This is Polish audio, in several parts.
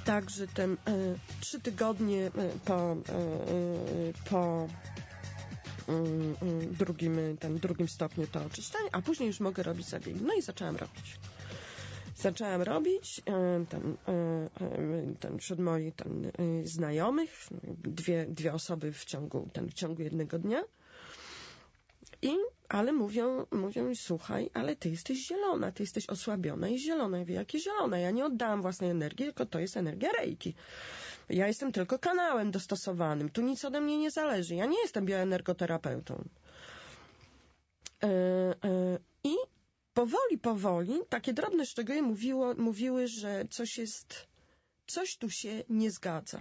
tak, że 3 tygodnie po drugim stopniu to oczyszczenie, a później już mogę robić zabiegi. No i zaczęłam robić wśród moich znajomych, dwie osoby w ciągu jednego dnia. Ale mówią, słuchaj, ale ty jesteś zielona, ty jesteś osłabiona i zielona. Ja mówię, jakie zielona? Ja nie oddałam własnej energii, tylko to jest energia Reiki. Ja jestem tylko kanałem dostosowanym. Tu nic ode mnie nie zależy. Ja nie jestem bioenergoterapeutą. I powoli, takie drobne szczegóły mówiły, że coś tu się nie zgadza.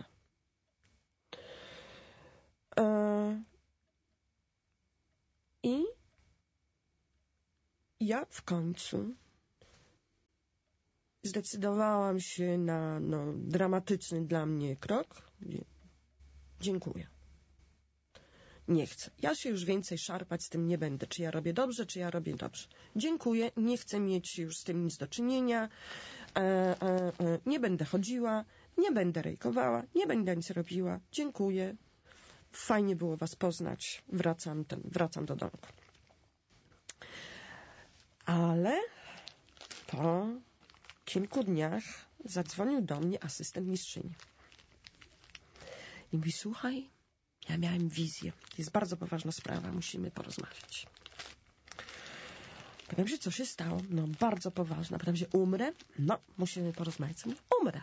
I ja w końcu zdecydowałam się na dramatyczny dla mnie krok. Dziękuję. Nie chcę. Ja się już więcej szarpać z tym nie będę. Czy ja robię dobrze, czy ja robię dobrze. Dziękuję. Nie chcę mieć już z tym nic do czynienia. Nie będę chodziła. Nie będę rejkowała. Nie będę nic robiła. Dziękuję. Fajnie było was poznać. Wracam do domku. Ale po kilku dniach zadzwonił do mnie asystent mistrzyni. I mówi, słuchaj, ja miałem wizję. To jest bardzo poważna sprawa. Musimy porozmawiać. Powiem, że co się stało? No, bardzo poważna. Powiem, że umrę? No, musimy porozmawiać. Umrę.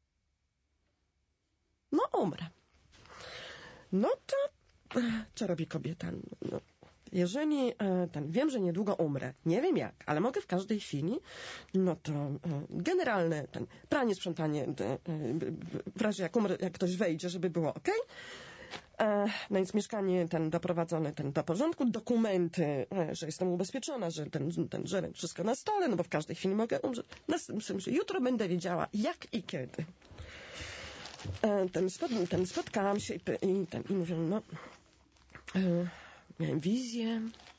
No, umrę. No to, co robi kobieta? No, jeżeli wiem, że niedługo umrę, nie wiem jak, ale mogę w każdej chwili, no to generalne pranie, sprzątanie, w razie jak umrę, jak ktoś wejdzie, żeby było okej. No więc mieszkanie doprowadzone do porządku, dokumenty, że jestem ubezpieczona, że że wszystko na stole, no bo w każdej chwili mogę umrzeć. Następnie, że jutro będę wiedziała jak i kiedy. Spotkałam się i mówię, no miałem wizję,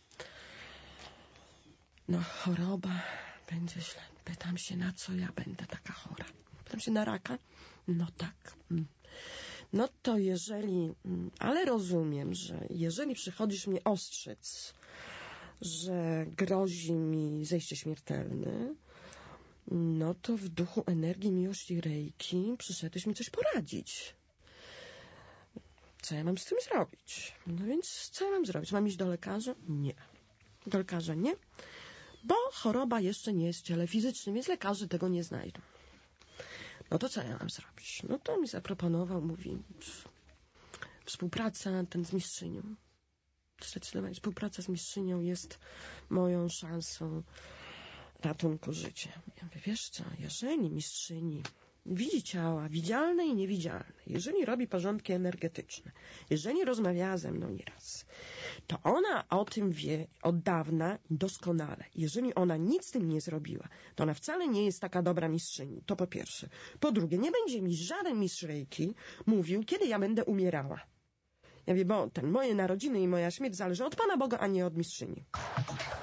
no choroba, będzie źle. Pytam się, na co ja będę taka chora? Pytam się, na raka? No tak. No to ale rozumiem, że jeżeli przychodzisz mnie ostrzec, że grozi mi zejście śmiertelne, no to w duchu energii miłości Reiki przyszedłeś mi coś poradzić. Co ja mam z tym zrobić? No więc co ja mam zrobić? Mam iść do lekarza? Nie. Do lekarza nie, bo choroba jeszcze nie jest w ciele fizycznym, więc lekarze tego nie znajdą. No to co ja mam zrobić? No to mi zaproponował, mówi, współpraca z mistrzynią. Zdecydowanie współpraca z mistrzynią jest moją szansą ratunku życia. Ja mówię, wiesz co, jeżeli mistrzyni widzi ciała widzialne i niewidzialne, jeżeli robi porządki energetyczne, jeżeli rozmawiała ze mną nieraz, to ona o tym wie od dawna doskonale. Jeżeli ona nic z tym nie zrobiła, to ona wcale nie jest taka dobra mistrzyni. To po pierwsze. Po drugie, nie będzie mi żaden mistrz Reiki mówił, kiedy ja będę umierała. Ja wiem, bo moje narodziny i moja śmierć zależy od Pana Boga, a nie od mistrzyni.